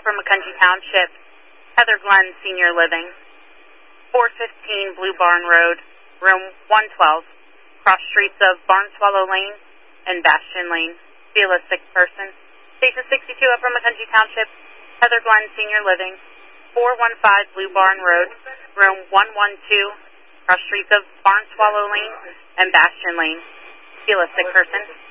Upper McCungie Township, Heather Glen Senior Living, 415 Blue Barn Road, room 112, cross streets of Barnswallow Lane and Bastion Lane. Feel a sick person. Station 62, Upper McCungie Township, Heather Glen Senior Living, 415 Blue Barn Road, room 112, cross streets of Barnswallow Lane and Bastion Lane. Feel a sick person.